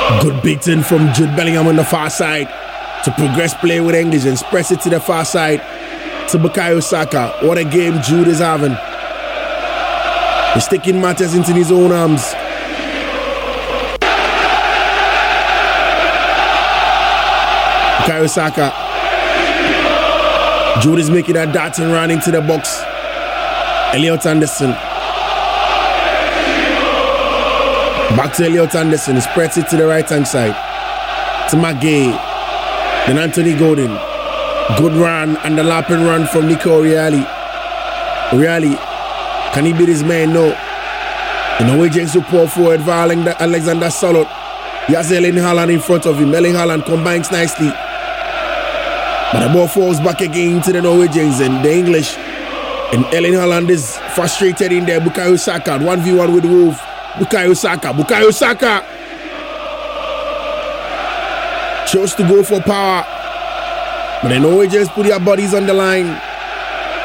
Good beating from Jude Bellingham on the far side to progress play with English and press it to the far side to Bukayo Saka. What a game Jude is having. He's taking matters into his own arms. Bukayo Saka. Jude is making a dart and run into the box. Elliot Anderson. Back to Elliot Anderson. He spreads it to the right hand side. To McGay. Then Anthony Gordon. Good run and the lapping run from Nico Reali. Reali. Can he beat his man? No. The Norwegians will pour forward for Alexander Sørloth. He has Erling Haaland in front of him. Erling Haaland combines nicely. But the ball falls back again to the Norwegians and the English. And Erling Haaland is frustrated in there. Bukayo Saka. 1v1 with Wolf. Bukayo Saka. Bukayo Saka. Chose to go for power. But the Norwegians put their bodies on the line.